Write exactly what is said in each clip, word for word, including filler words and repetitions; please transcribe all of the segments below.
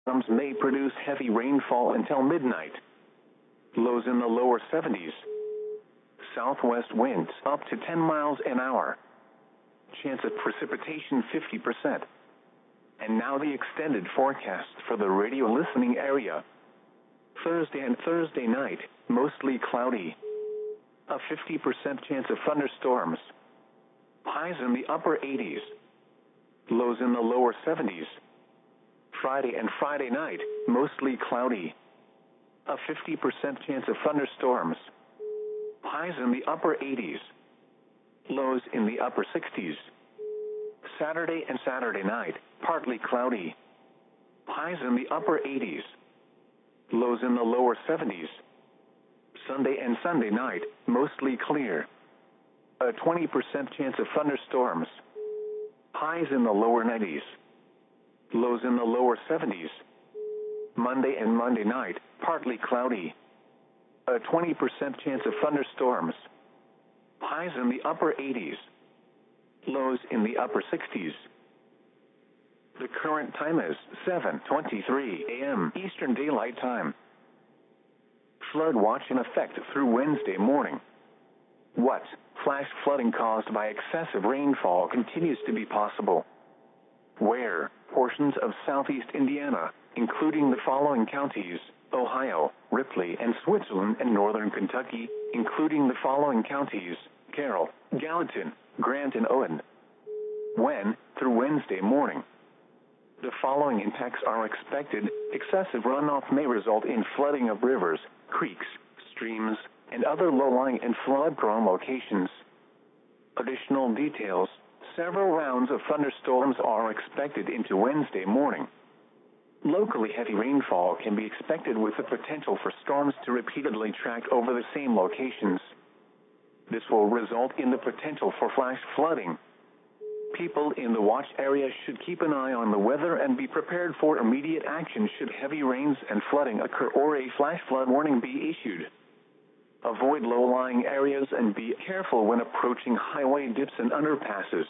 Storms may produce heavy rainfall until midnight. Lows in the lower seventies. Southwest winds up to ten miles an hour. Chance of precipitation fifty percent. And now the extended forecast for the radio listening area. Thursday and Thursday night, mostly cloudy. A fifty percent chance of thunderstorms. Highs in the upper eighties. Lows in the lower seventies. Friday and Friday night, mostly cloudy. A fifty percent chance of thunderstorms. Highs in the upper eighties. Lows in the upper sixties. Saturday and Saturday night, partly cloudy. Highs in the upper eighties. Lows in the lower seventies. Sunday and Sunday night, mostly clear. A twenty percent chance of thunderstorms. Highs in the lower nineties. Lows in the lower seventies. Monday and Monday night, partly cloudy. A twenty percent chance of thunderstorms. Highs in the upper eighties. Lows in the upper sixties. The current time is seven twenty-three a m Eastern Daylight Time. Flood watch in effect through Wednesday morning. What? Flash flooding caused by excessive rainfall continues to be possible. Where? Portions of southeast Indiana, including the following counties: Ohio, Ripley and Switzerland, and northern Kentucky, including the following counties: Carroll, Gallatin, Grant and Owen. When? Through Wednesday morning. The following impacts are expected. Excessive runoff may result in flooding of rivers, creeks, streams, and other low-lying and flood-prone locations. Additional details: several rounds of thunderstorms are expected into Wednesday morning. Locally heavy rainfall can be expected with the potential for storms to repeatedly track over the same locations. This will result in the potential for flash flooding. People in the watch area should keep an eye on the weather and be prepared for immediate action should heavy rains and flooding occur or a flash flood warning be issued. Avoid low-lying areas and be careful when approaching highway dips and underpasses.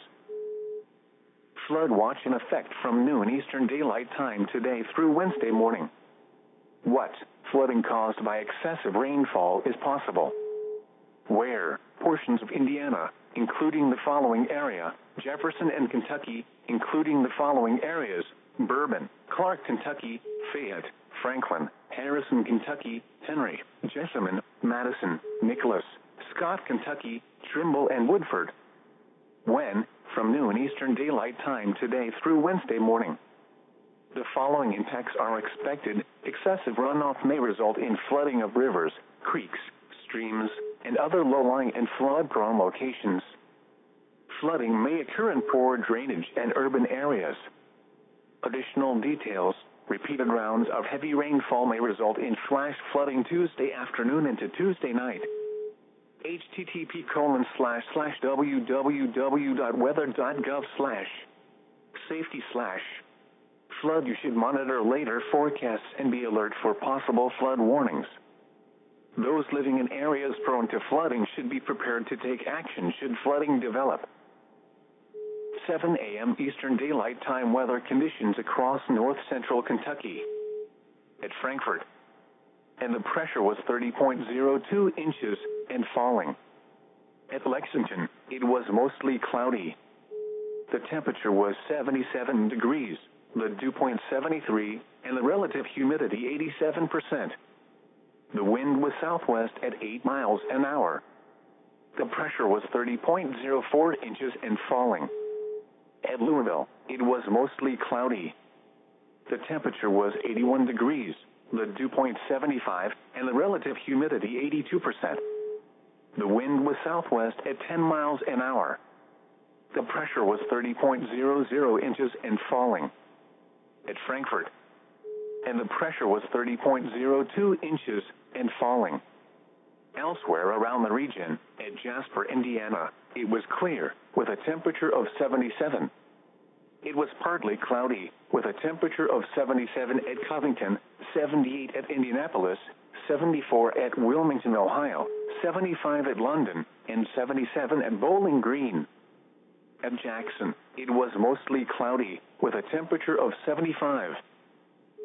Flood watch in effect from noon Eastern Daylight Time today through Wednesday morning. What? Flooding caused by excessive rainfall is possible. Where? Portions of Indiana, including the following area: Jefferson and Kentucky, including the following areas: Bourbon, Clark, Kentucky, Fayette, Franklin, Harrison, Kentucky, Henry, Jessamine, Madison, Nicholas, Scott, Kentucky, Trimble and Woodford. When? From noon Eastern Daylight Time today through Wednesday morning. The following impacts are expected. Excessive runoff may result in flooding of rivers, creeks, streams, and other low-lying and flood-prone locations. Flooding may occur in poor drainage and urban areas. Additional details: repeated rounds of heavy rainfall may result in flash flooding Tuesday afternoon into Tuesday night. http colon slash slash www.weather.gov slash safety slash flood. You should monitor later forecasts and be alert for possible flood warnings. Those living in areas prone to flooding should be prepared to take action should flooding develop. seven a m Eastern Daylight Time weather conditions across north-central Kentucky. At Frankfort, and the pressure was thirty point zero two inches and falling. At Lexington, it was mostly cloudy. The temperature was seventy-seven degrees, the dew point seventy-three, and the relative humidity eighty-seven percent. The wind was southwest at eight miles an hour. The pressure was thirty point zero four inches and falling. At Louisville, it was mostly cloudy. The temperature was eighty-one degrees, the dew point seventy-five, and the relative humidity eighty-two percent. The wind was southwest at ten miles an hour. The pressure was thirty point zero zero inches and falling. At Frankfort, and the pressure was thirty point zero two inches and falling. Elsewhere around the region, at Jasper, Indiana, it was clear, with a temperature of seventy-seven. It was partly cloudy, with a temperature of seventy-seven at Covington, seventy-eight at Indianapolis, seventy-four at Wilmington, Ohio, seventy-five at London, and seventy-seven at Bowling Green. At Jackson, it was mostly cloudy, with a temperature of seventy-five.